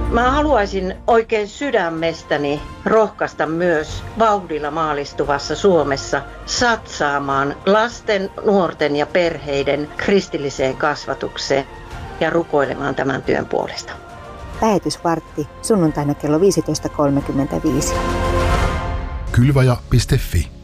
Mä haluaisin oikein sydämestäni rohkaista myös vauhdilla maalistuvassa Suomessa satsaamaan lasten, nuorten ja perheiden kristilliseen kasvatukseen ja rukoilemaan tämän työn puolesta. Lähetysvartti sunnuntaina kello 15.35. Kylvaja.fi